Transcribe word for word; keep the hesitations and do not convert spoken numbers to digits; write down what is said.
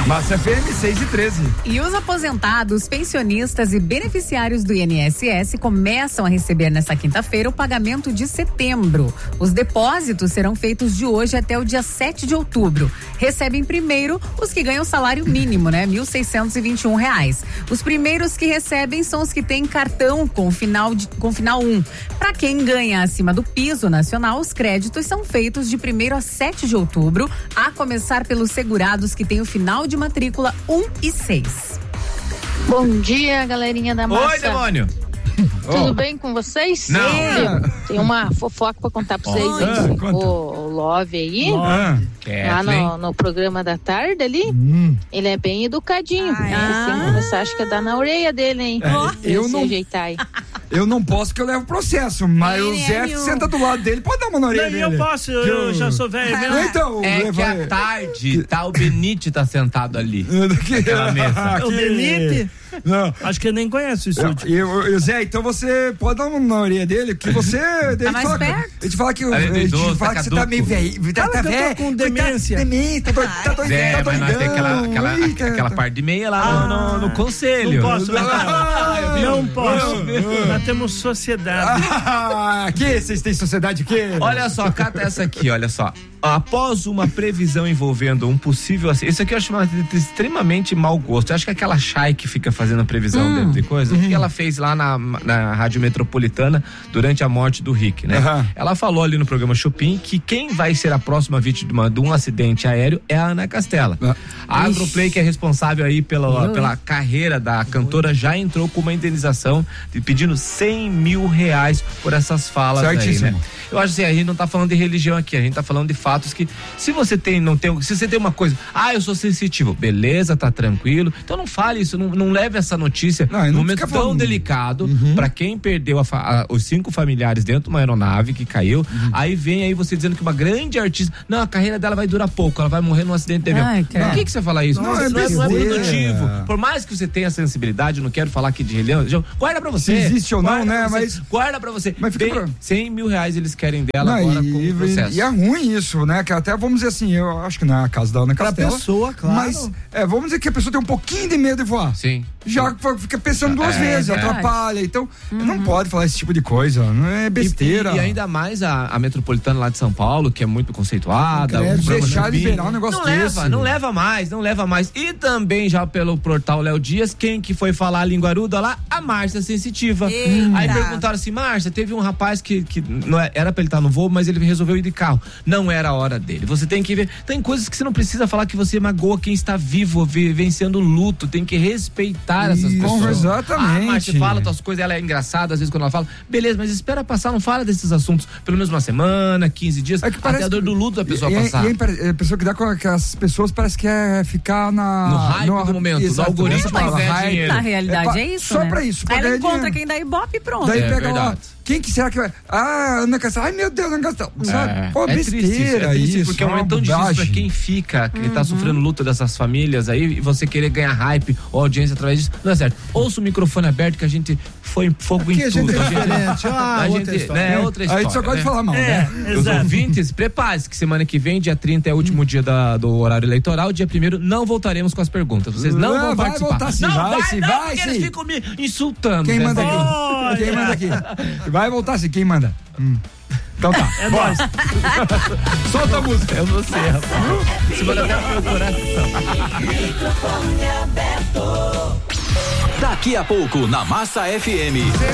Massa F M seis e treze. E os aposentados, pensionistas e beneficiários do I N S S começam a receber nesta quinta-feira o pagamento de setembro. Os depósitos serão feitos de hoje até o dia sete de outubro. Recebem primeiro os que ganham salário mínimo, né? mil seiscentos e vinte e um reais. Os primeiros que recebem são os que têm cartão com final de, com final um. Para quem ganha acima do piso nacional, os créditos são feitos de primeiro a sete de outubro, a começar pelos segurados que têm o final de matrícula um e seis. Bom dia, galerinha da massa. Oi, demônio. Tudo oh. bem com vocês? Não. Sim. Tem uma fofoca pra contar pra vocês. Oh. Hein? O Love aí, Ah. lá no, no programa da tarde ali, Hum. ele é bem educadinho. Ah, é? Sem começar, acho que é dar na orelha dele, hein? É, eu Se não- ajeitar aí. Eu não posso que eu levo processo, mas Ele o é Zé meu. senta do lado dele, pode dar uma na orelha Não, dele. eu posso, eu, eu já sou velho mesmo. Então, É leva- que à tarde tá o Benite tá sentado ali. Que- Naquela mesa. O Benite? Não. Acho que eu nem conheço isso. Eu, eu, eu, Zé, então você pode dar uma na orelha dele, que você. Tá mais perto? A gente fala que, Tá a gente idoso, fala tá que você tá caduco. meio velho. Tá, Fala tá que eu tô velho. com demência. Tá, demência, tá doido, tá doido, Zé, tá mas nós tem aquela, doidão. aquela, Eita, aquela tá- parte de meia lá no, no conselho. Não posso, né, cara? Ah, eu vi. Não posso. Ah, Nós temos sociedade. Ah, que vocês têm sociedade que? Olha só, cata essa aqui, olha só. Após uma previsão envolvendo um possível acidente, isso aqui eu acho uma, extremamente mau gosto. Eu acho que aquela Chay que fica fazendo a previsão Hum. de, de coisa, o que ela fez lá na, na Rádio Metropolitana durante a morte do Rick, né? Aham. Ela falou ali no programa Chupim que quem vai ser a próxima vítima de um acidente aéreo é a Ana Castela. Ah. A Agroplay, que é responsável aí pela, pela carreira da cantora, já entrou com uma indenização de, pedindo cem mil reais por essas falas aí, Certíssimo. né? Eu acho assim, a gente não tá falando de religião aqui, a gente tá falando de fatos que, se você tem, não tem, se você tem uma coisa, ah, eu sou sensitivo, beleza, tá tranquilo, então não fale isso, não, não leve essa notícia Não, e num não momento fica tão falando. delicado pra quem perdeu a fa- a- os cinco familiares dentro de uma aeronave que caiu, aí vem aí você dizendo que uma grande artista, não, a carreira dela vai durar pouco, ela vai morrer num acidente de avião. Ai, Por cara. que que você fala isso? Não, Isso é não, é, não é besteira. produtivo. Por mais que você tenha sensibilidade, eu não quero falar aqui de religião, guarda pra você. Se existe ou não, Guarda né, pra você, mas- guarda pra você. Mas fica Bem, pra- cem mil reais eles querem dela Não, agora e, como processo. e, e é ruim isso, né? Que até vamos dizer assim, eu acho que não é a casa da Ana Pra Castela. pessoa, claro. Mas é, vamos dizer que a pessoa tem um pouquinho de medo de voar. Sim. Já fica pensando duas É, vezes, é. atrapalha. Então, não pode falar esse tipo de coisa, não é besteira. E, e ainda mais a, a metropolitana lá de São Paulo, que é muito conceituada. Credo, o programa deixar Chupim. liberar um negócio não desse. leva, não leva mais, não leva mais. E também já pelo portal Léo Dias, quem que foi falar a linguaruda lá? A Márcia Sensitiva. Eita. Aí perguntaram assim, Márcia, teve um rapaz que, que não é- era pra ele estar no voo, mas ele resolveu ir de carro. Não era a hora dele. Você tem que ver, tem coisas que você não precisa falar que você magoa quem está vivo, vivenciando luto, tem que respeitar essas Isso, pessoas. exatamente. A Márcia fala tuas coisas, ela é engraçada, às vezes quando ela fala, beleza, mas espera passar, não fala desses assuntos pelo menos uma semana, quinze dias, É que até parece a dor do luto da pessoa e, passar. E, e a pessoa que dá com as pessoas parece que é ficar na... No hype do momento, no algoritmo essa palavra, vai ganhar hype. dinheiro. Na realidade é, pra- isso, Só né? pra isso, pra Aí ela ganhar encontra dinheiro. quem dá ibope e pronto. Daí É pega lá, verdade. quem que será que vai? Ah, Ana Castela, ai meu Deus, Ana Castela. Sabe? Pô, é triste, isso, besteira é triste, isso, porque é um uma momento tão difícil pra bobagem. quem fica, que tá sofrendo luta dessas famílias aí, e você querer ganhar hype ou audiência através disso, não é certo. Ouça o microfone aberto que a gente foi fogo Aqui em a gente tudo. é diferente. Ah, a outra gente, história. né, é outra história. A gente só gosta né? de falar mal, É, né? Os exato. ouvintes, prepare-se que semana que vem, dia trinta é o último dia da- do horário eleitoral, dia primeiro não voltaremos com as perguntas. Vocês não Ah, vão vai participar. voltar sim, não, vai vai, sim, não, vai porque sim. eles ficam me insultando. Quem né? manda aqui? Olha. Quem manda aqui? Vai voltar sim, quem manda? Hum. Então tá. É nóis. Solta a música. É você, rapaz. Semana até meu coração. Daqui a pouco na Massa F M.